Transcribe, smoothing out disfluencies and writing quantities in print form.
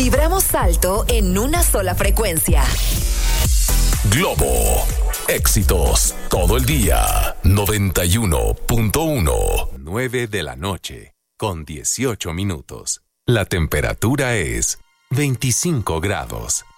Vibramos alto en una sola frecuencia. Globo. Éxitos todo el día. 91.1. 9 de la noche, con 18 minutos. La temperatura es 25 grados.